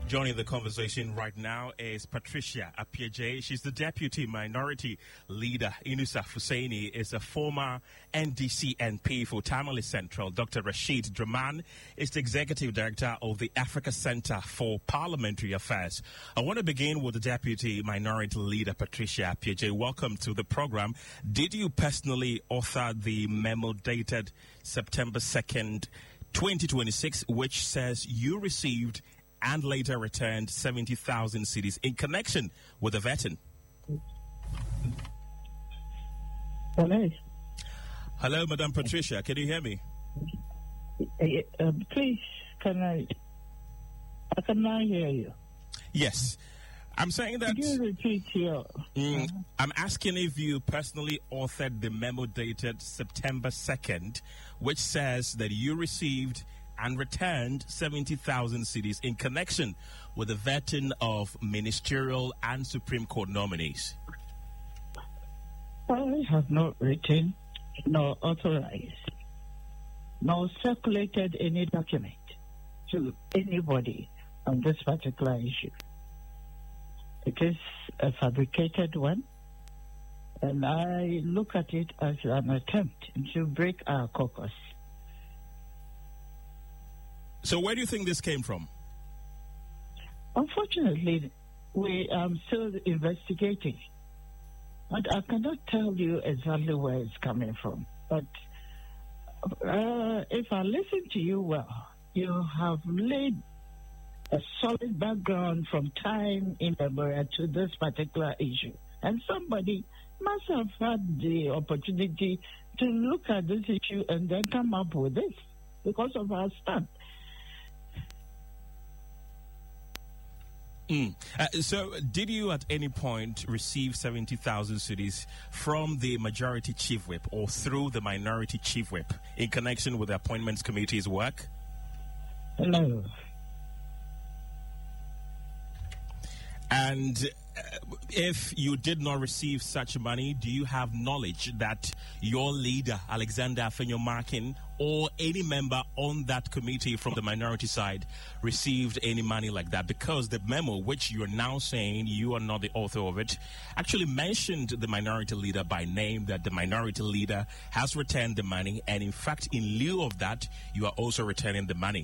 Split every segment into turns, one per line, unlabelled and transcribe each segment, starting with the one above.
Joining the conversation right now is Patricia Appiagyei. She's the Deputy Minority Leader. Inusa Hussaini is a former NDC MP for Tamale Central. Dr. Rashid Draman is the Executive Director of the Africa Center for Parliamentary Affairs. I want to begin with the Deputy Minority Leader, Patricia Appiagyei. Welcome to the program. Did you personally author the memo dated September 2nd, 2026, which says you received and later returned 70,000 cedis in connection with the vetting?
Hello.
Hello, Madam Patricia. Can you hear me?
Please, can I hear you?
Yes. I'm saying that...
Could you repeat your...
I'm asking if you personally authored the memo dated September 2nd, which says that you received and returned 70,000 cedis in connection with the vetting of ministerial and Supreme Court nominees.
I have not written, nor authorized, nor circulated any document to anybody on this particular issue. It is a fabricated one, and I look at it as an attempt to break our caucus.
So where do you think this came from?
Unfortunately, we are still investigating. But I cannot tell you exactly where it's coming from. But if I listen to you well, you have laid a solid background from time immemorial to this particular issue. And somebody must have had the opportunity to look at this issue and then come up with this because of our stand.
So, did you at any point receive 70,000 cedis from the majority chief whip or through the minority chief whip in connection with the appointments committee's work?
No.
And if you did not receive such money, do you have knowledge that your leader, Alexander Afenyo-Markin, or any member on that committee from the minority side received any money like that? Because the memo, which you're now saying you are not the author of it, actually mentioned the minority leader by name, that the minority leader has returned the money, and in fact, in lieu of that, you are also returning the money.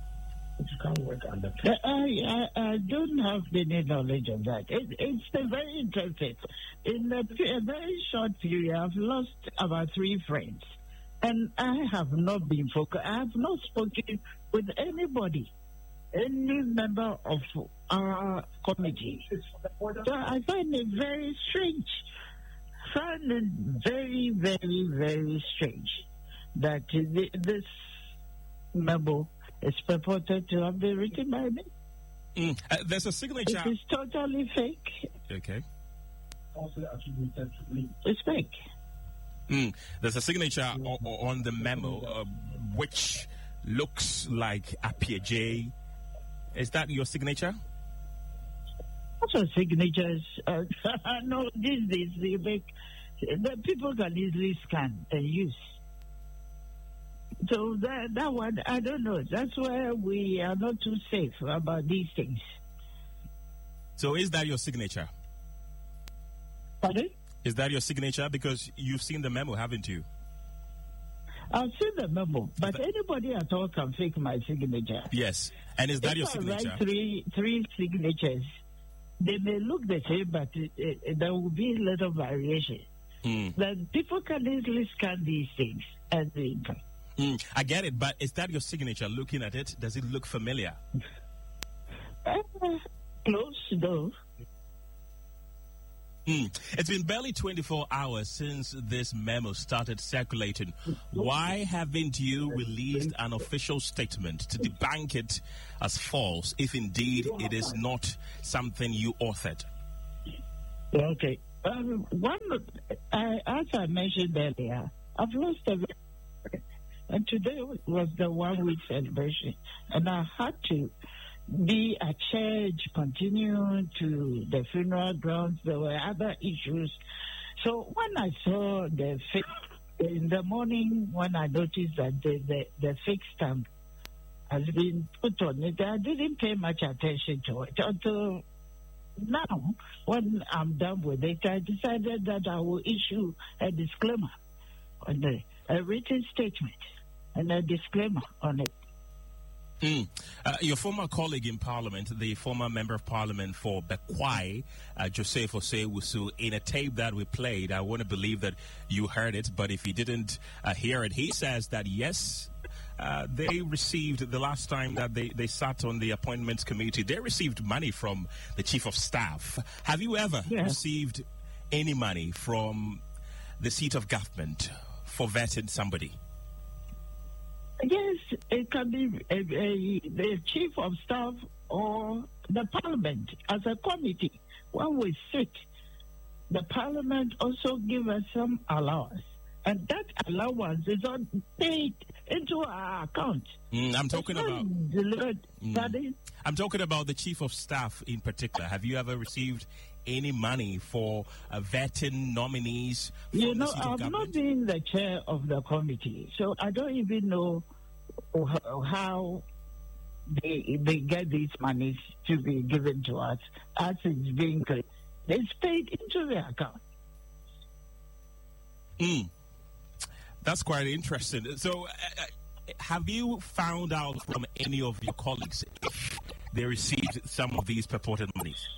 I don't have any knowledge of that. It's very interesting. In a very short period, I've lost about 3 friends. And I have not been focused. I have not spoken with anybody, any member of our committee. So I find it very strange. Very, very, very strange that this memo is purported to have been written by me.
There's a signature.
It is totally fake.
Okay.
It's fake.
There's a signature on the memo, which looks like Appiagyei. Is that your signature?
Also, signatures. No, these days the people can easily scan and use. So that one, I don't know. That's why we are not too safe about these things.
So is that your signature?
Pardon?
Is that your signature? Because you've seen the memo, haven't you?
I've seen the memo, but anybody at all can fake my signature.
Yes. And is that your signature?
If I write three signatures, they may look the same, but there will be a little variation. Then people can easily scan these things and the income.
I get it, but is that your signature? Looking at it, does it look familiar?
Close, though.
It's been barely 24 hours since this memo started circulating. Why haven't you released an official statement to debunk it as false, if indeed it is not something you authored?
Okay. As I mentioned earlier, I've lost a very... And today was the 1 week celebration. And I had to be at church, continue to the funeral grounds. There were other issues. So when I saw the fake, in the morning, when I noticed that the fake stamp has been put on it. I didn't pay much attention to it until now. When I'm done with it, I decided that I will issue a disclaimer on a written statement and a disclaimer on it.
Your former colleague in Parliament, the former Member of Parliament for Bekwai, Joseph Osei-Owusu, in a tape that we played, I want to believe that you heard it, but if you didn't hear it, he says that yes, they received, the last time that they sat on the appointments committee, they received money from the Chief of Staff. Have you ever received any money from the seat of government for vetting somebody?
Yes, it can be the Chief of Staff or the Parliament as a committee. When we sit, the Parliament also give us some allowance, and that allowance is not paid into our account.
I'm talking about
delivered.
I'm talking about the Chief of Staff in particular. Have you ever received any money for vetting nominees?
You know, I've not been the chair of the committee, so I don't even know how they get these monies to be given to us as it's being paid. It's paid into the account.
That's quite interesting. So, have you found out from any of your colleagues if they received some of these purported monies?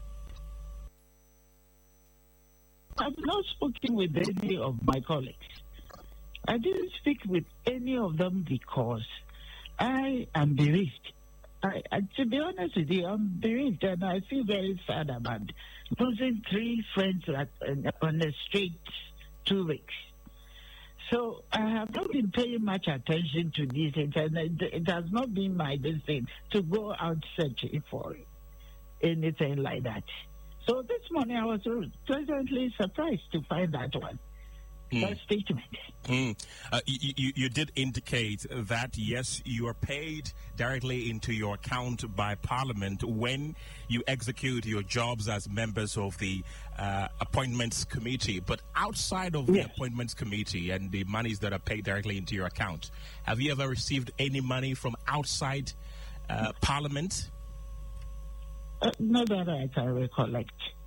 I've not spoken with any of my colleagues. I didn't speak with any of them because I am bereaved. To be honest with you, I'm bereaved, and I feel very sad about losing 3 friends on the street 2 weeks. So I have not been paying much attention to these things, and it has not been my decision to go out searching for anything like that. So this morning I was pleasantly surprised to find that one. That statement.
You did indicate that, yes, you are paid directly into your account by Parliament when you execute your jobs as members of the Appointments Committee. But outside of the Appointments Committee and the monies that are paid directly into your account, have you ever received any money from outside Parliament?
Not that I can recollect.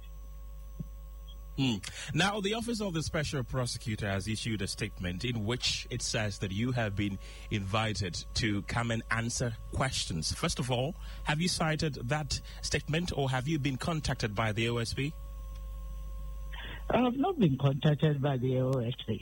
Now, the Office of the Special Prosecutor has issued a statement in which it says that you have been invited to come and answer questions. First of all, have you cited that statement, or have you been contacted by the OSP?
I have not been contacted by the OSP.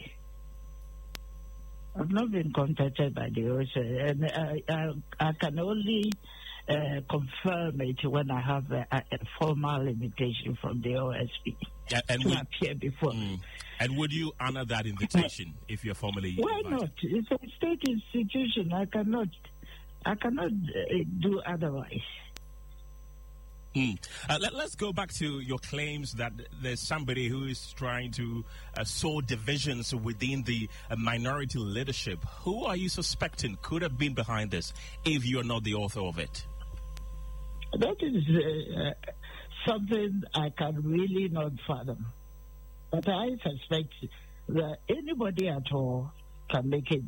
I've not been contacted by the OSP, and I can only confirm it when I have a formal invitation from the OSP to appear before.
And would you honor that invitation if you're formally
Why
invited?
not? It's a state institution. I cannot do otherwise.
Let's go back to your claims that there's somebody who is trying to sow divisions within the minority leadership. Who are you suspecting could have been behind this if you're not the author of it?
That is something I can really not fathom. But I suspect that anybody at all can make it.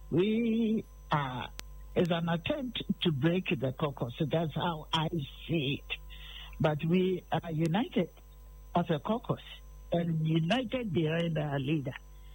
It's an attempt to break the caucus. So that's how I see it. But we are united as a caucus and united behind our leader.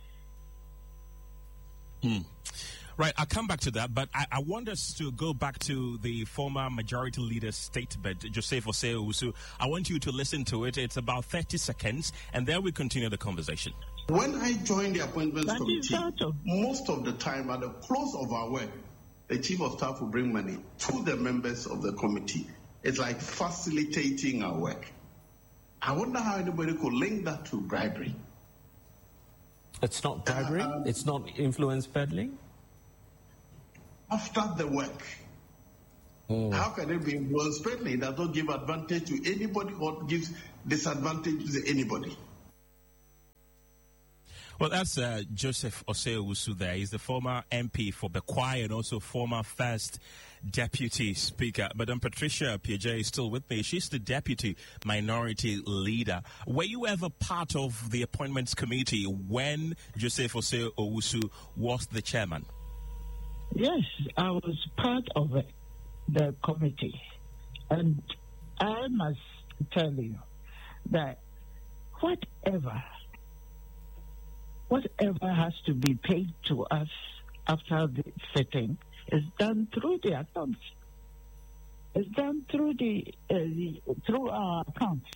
Right, I'll come back to that, but I want us to go back to the former majority leader's statement, Joseph Osei-Owusu. I want you to listen to it. It's about 30 seconds, and then we continue the conversation.
When I joined the Appointments Committee, most of the time at the close of our work, the Chief of Staff will bring money to the members of the committee. It's like facilitating our work. I wonder how anybody could link that to bribery.
It's not bribery? It's not influence peddling?
After the work, how can it be influence peddling? It does not give advantage to anybody or gives disadvantage to anybody.
Well, that's Joseph Osei-Owusu there. He's the former MP for Bekwai and also former First Deputy Speaker. Madam Patricia Appiah-Jay is still with me. She's the Deputy Minority Leader. Were you ever part of the Appointments Committee when Joseph Osei-Owusu was the chairman?
Yes, I was part of the committee. And I must tell you that whatever has to be paid to us after the sitting is done through the accounts. It's done through through our accounts.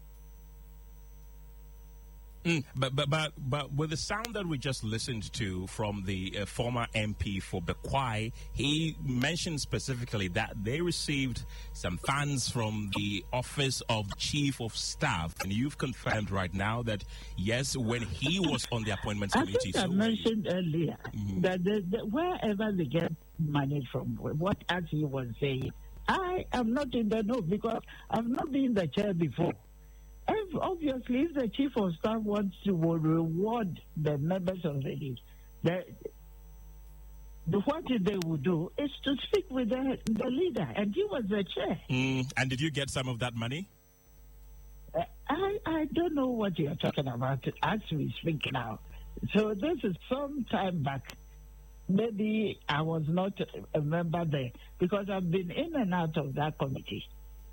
But with the sound that we just listened to from the former MP for Bekwai, he mentioned specifically that they received some funds from the Office of Chief of Staff, and you've confirmed right now that yes, when he was on the appointments committee,
I mentioned earlier that wherever they get money from, what as he was saying, I am not in the know because I've not been in the chair before. Obviously, if the Chief of Staff wants to reward the members of the league, what they would do is to speak with the leader, and he was the chair.
And did you get some of that money?
I don't know what you're talking about as we speak now. So this is some time back. Maybe I was not a member there because I've been in and out of that committee.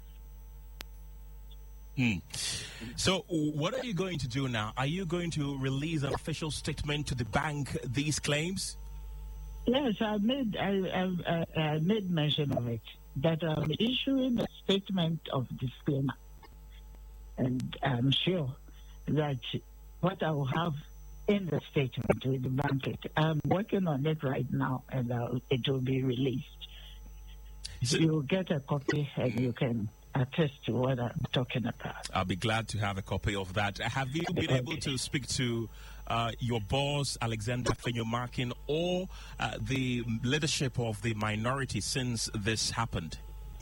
So what are you going to do now? Are you going to release an official statement to the bank these claims?
Yes, I made mention of it, that I'm issuing a statement of disclaimer. And I'm sure that what I will have in the statement with the bank, I'm working on it right now, and it will be released. So you'll get a copy and you can attest to what I'm talking about.
I'll be glad to have a copy of that. Have you been able to speak to your boss, Alexander Fenyumakin, or the leadership of the minority since this happened?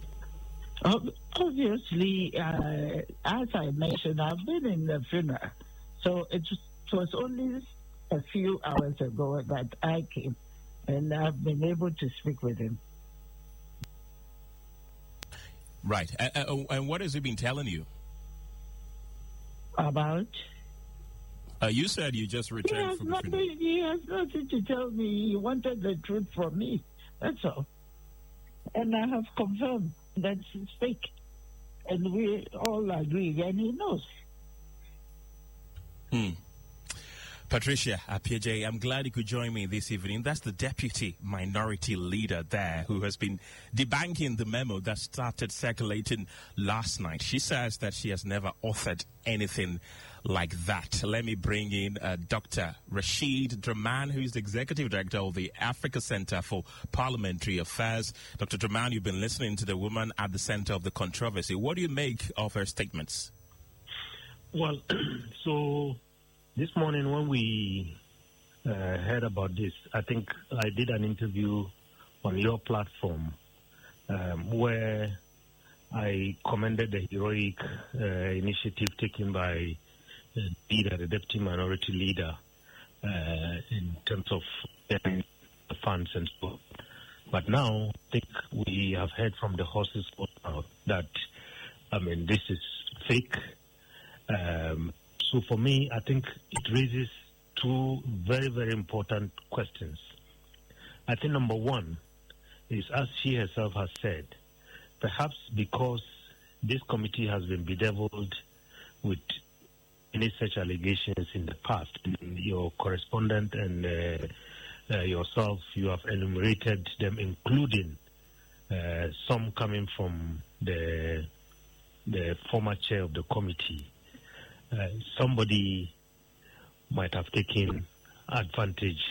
Obviously, as I mentioned, I've been in the funeral. So it was only a few hours ago that I came, and I've been able to speak with him.
Right. And what has he been telling you?
About?
You said you just returned from the funeral.
He has nothing to tell me. He wanted the truth from me. That's all. And I have confirmed that's fake. And we all agree, and he knows.
Patricia Appiah-Jay, I'm glad you could join me this evening. That's the deputy minority leader there who has been debunking the memo that started circulating last night. She says that she has never authored anything like that. Let me bring in Dr. Rashid Draman, who is the executive director of the Africa Center for Parliamentary Affairs. Dr. Draman, you've been listening to the woman at the center of the controversy. What do you make of her statements?
Well, so this morning when we heard about this, I think I did an interview on your platform where I commended the heroic initiative taken by the deputy minority leader in terms of getting the funds and so on. But now I think we have heard from the horse's mouth that, this is fake. So for me, I think it raises two very, very important questions. I think number one is, as she herself has said, perhaps because this committee has been bedeviled with any such allegations in the past, your correspondent and yourself, you have enumerated them, including some coming from the former chair of the committee. Somebody might have taken advantage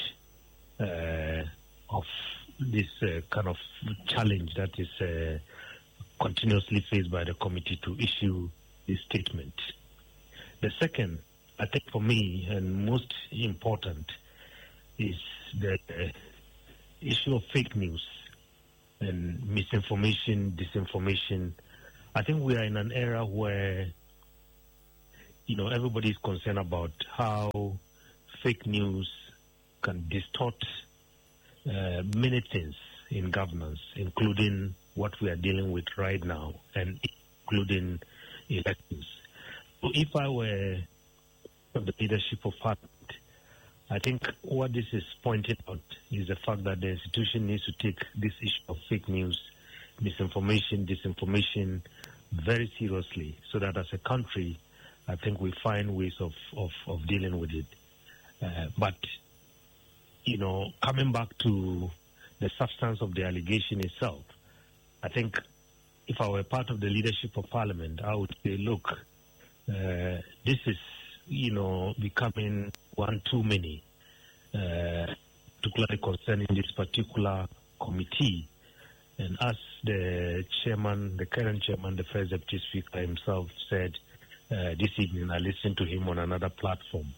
of this kind of challenge that is continuously faced by the committee to issue this statement. The second, I think for me, and most important, is the issue of fake news and misinformation, disinformation. I think we are in an era where everybody is concerned about how fake news can distort many things in governance, including what we are dealing with right now, and including elections. So if I were from the leadership of Parliament, I think what this is pointing out is the fact that the institution needs to take this issue of fake news, misinformation, disinformation very seriously, so that as a country, I think we find ways of dealing with it. But, coming back to the substance of the allegation itself, I think if I were part of the leadership of Parliament, I would say, look, this is, becoming one too many, particularly concerning this particular committee. And as the current chairman, the first deputy speaker himself said this evening, I listened to him on another platform.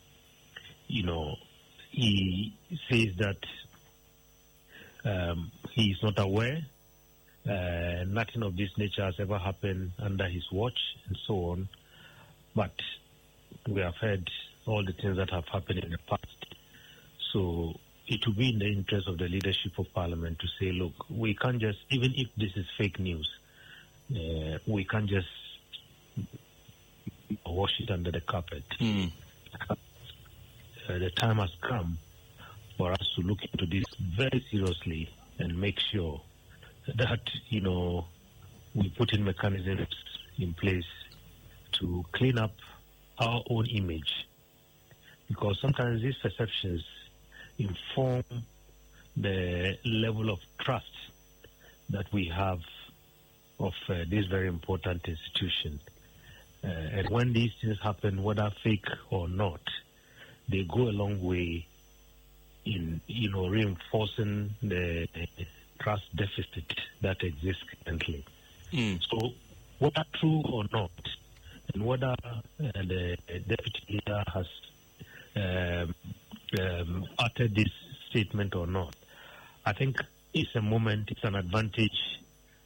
He says that he is not aware, nothing of this nature has ever happened under his watch, and so on. But we have heard all the things that have happened in the past. So it will be in the interest of the leadership of Parliament to say, look, we can't just, even if this is fake news, we can't just wash it under the carpet. The time has come for us to look into this very seriously and make sure that, we put in mechanisms in place to clean up our own image. Because sometimes these perceptions inform the level of trust that we have of this very important institution. And when these things happen, whether fake or not, they go a long way in, reinforcing the trust deficit that exists currently. So, whether true or not, and whether the deputy leader has uttered this statement or not, I think it's a moment, it's an advantage,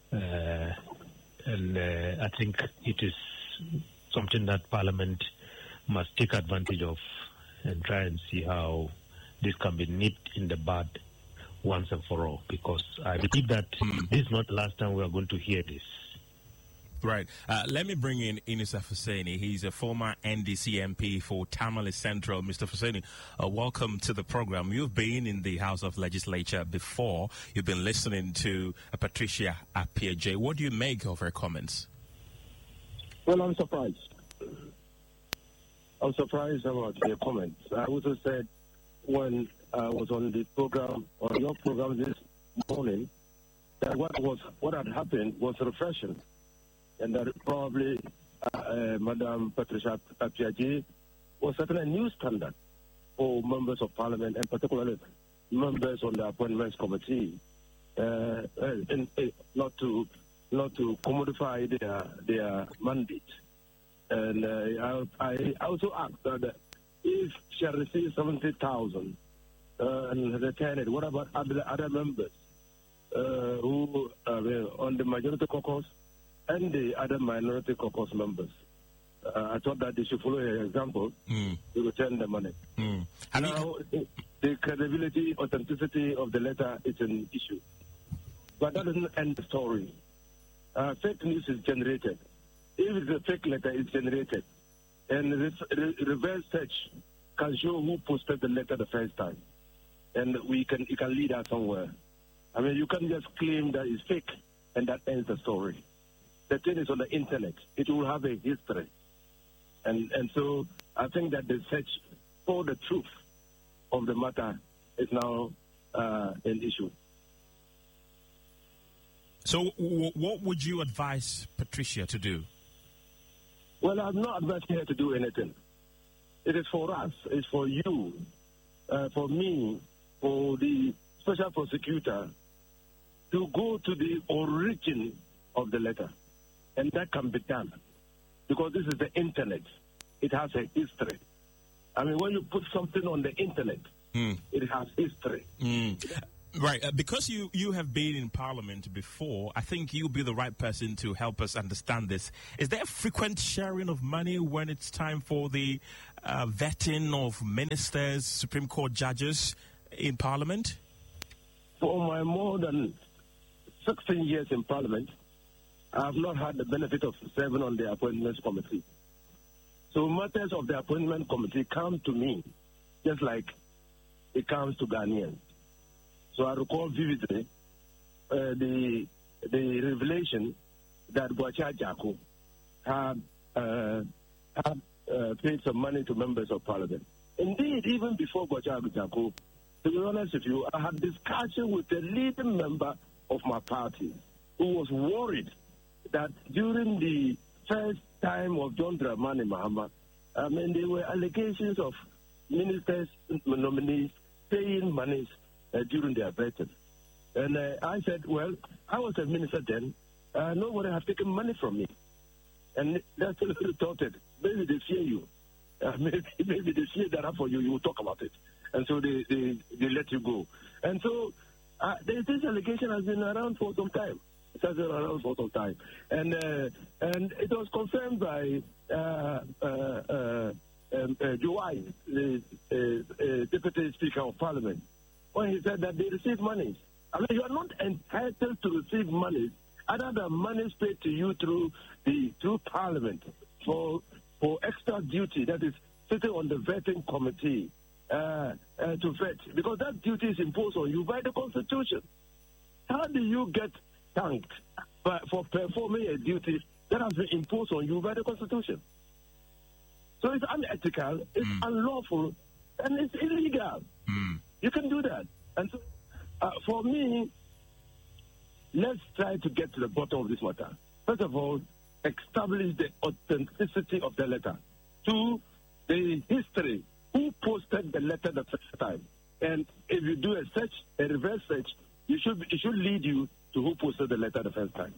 and I think it is something that Parliament must take advantage of and try and see how this can be nipped in the bud once and for all, because I believe that this is not the last time we are going to hear this.
Right. Let me bring in Inisa Fuseni. He's a former NDC MP for Tamale Central. Mr. Fuseni, welcome to the program. You've been in the House of Legislature before. You've been listening to Patricia Appiah-Jay. What do you make of her comments?
Well, I'm surprised. I'm surprised about her comments. I also said when I was on the program, on your program this morning, that what had happened was refreshing. And that probably Madam Patricia Appiah-Jay was setting a new standard for members of Parliament, and particularly members on the Appointments Committee, and not to commodify their mandate. And I also asked that if she received 70,000 and returned it, what about other members who on the majority caucus and the other minority caucus members? I thought that they should follow her example to return the money. Now, the credibility, authenticity of the letter is an issue. But that doesn't end the story. Fake news is generated. If it's a fake letter, it's generated. And reverse search can show who posted the letter the first time. And it can lead us somewhere. I mean, you can't just claim that it's fake and that ends the story. The thing is on the internet. It will have a history. And so I think that the search for the truth of the matter is now an issue.
So what would you advise Patricia to do?
Well, I'm not advising her to do anything. It is for us. It's for you, for me, for the special prosecutor to go to the origin of the letter. And that can be done because this is the internet. It has a history. I mean, when you put something on the internet, it has history.
Right. Because you have been in Parliament before, I think you'll be the right person to help us understand this. Is there frequent sharing of money when it's time for the vetting of ministers, Supreme Court judges in Parliament?
For my more than 16 years in Parliament, I have not had the benefit of serving on the Appointments Committee. So matters of the Appointment Committee come to me, just like it comes to Ghanaians. So I recall vividly the revelation that Boakai Jaku had paid some money to members of parliament. Indeed, even before Boakai Jaku, to be honest with you, I had discussion with the leading member of my party who was worried that during the first time of John Dramani Mahama, there were allegations of ministers, nominees, paying monies during their vetting. And I said, well, I was a minister then. Nobody has taken money from me. And that's a little retorted. Maybe they fear you. Maybe they fear that for you. You will talk about it. And so they let you go. And so this allegation has been around for some time. It has been around for some time. And it was confirmed by Joai, the Deputy Speaker of Parliament, when he said that they receive money. I mean, you are not entitled to receive money other than monies paid to you through Parliament for extra duty, that is sitting on the vetting committee to vet, because that duty is imposed on you by the Constitution. How do you get thanked for performing a duty that has been imposed on you by the Constitution? So it's unethical, it's unlawful, and it's illegal. You can do that. And so, for me, let's try to get to the bottom of this matter. First of all, establish the authenticity of the letter. 2, the history. Who posted the letter the first time? And if you do a search, a reverse search, it should lead you to who posted the letter the first time.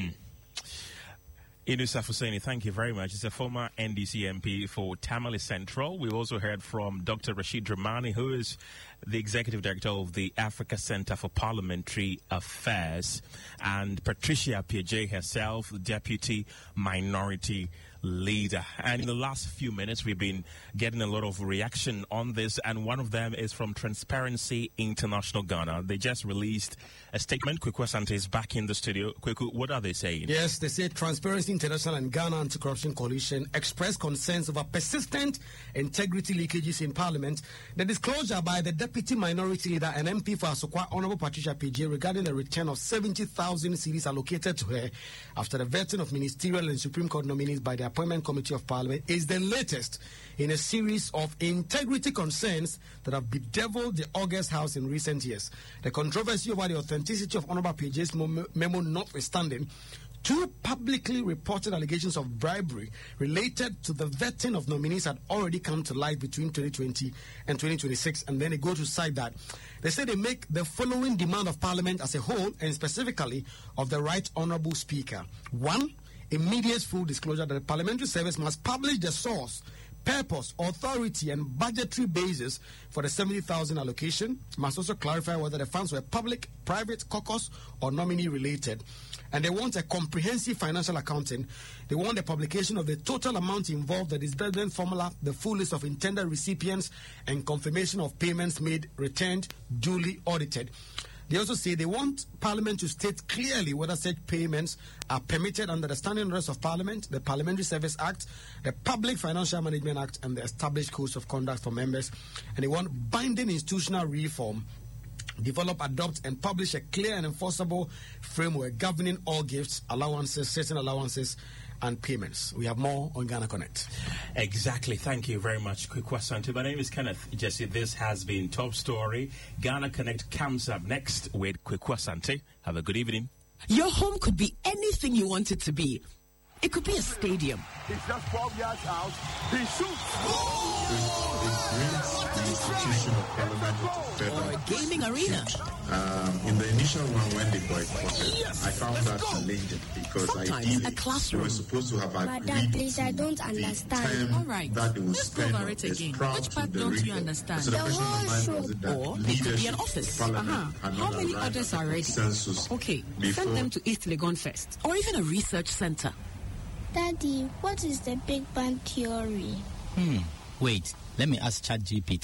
Inusa Fuseni, thank you very much. He's a former NDC MP for Tamale Central. We also heard from Dr. Rashid Dramani, who is the Executive Director of the Africa Center for Parliamentary Affairs, and Patricia Appiah-Jay herself, the Deputy Minority Leader. And in the last few minutes, we've been getting a lot of reaction on this, and one of them is from Transparency International Ghana. They just released a statement. Kweku Asante is back in the studio. Kweku, what are they saying?
Yes, they say Transparency International and Ghana Anti-Corruption Coalition expressed concerns over persistent integrity leakages in Parliament. The disclosure by the Deputy Minority Leader and MP for Asokwa, Honorable Patricia Appiah-Jay, regarding the return of 70,000 cedis allocated to her after the vetting of ministerial and Supreme Court nominees by the Appointment Committee of Parliament is the latest in a series of integrity concerns that have bedeviled the August House in recent years. The controversy over the authenticity of Honorable Appiah-Jay's memo notwithstanding, 2 publicly reported allegations of bribery related to the vetting of nominees had already come to light between 2020 and 2026, and then they go to cite that. They say they make the following demand of Parliament as a whole, and specifically of the Right Honourable Speaker. 1, immediate full disclosure that the Parliamentary Service must publish the source, purpose, authority, and budgetary basis for the 70,000 allocation. Must also clarify whether the funds were public, private, caucus, or nominee related. And they want a comprehensive financial accounting. They want the publication of the total amount involved, the disbursement formula, the full list of intended recipients, and confirmation of payments made, returned, duly audited. They also say they want Parliament to state clearly whether such payments are permitted under the Standing Orders of Parliament, the Parliamentary Service Act, the Public Financial Management Act, and the established codes of conduct for members. And they want binding institutional reform. Develop, adopt, and publish a clear and enforceable framework governing all gifts, allowances, certain allowances, and payments. We have more on Ghana Connect.
Exactly. Thank you very much, Kweku Asante. My name is Kenneth Jesse. This has been Top Story. Ghana Connect comes up next with Kweku Asante. Have a good evening.
Your home could be anything you want it to be. It could be a stadium.
It's just 12 yards out. He shoots.
Or a gaming arena.
In the initial one, when they boycotted, I found that challenging because
sometimes a classroom.
They were supposed to have agreed.
Madam, please, I don't understand.
All right,
that they would
let's go over it again. Which part don't you understand?
So the
whole
Or it could be an office. How many orders are ready? Okay, send them to East Legon first. Or even a research center.
Daddy, what is the Big Bang Theory?
Wait, let me ask ChatGPT.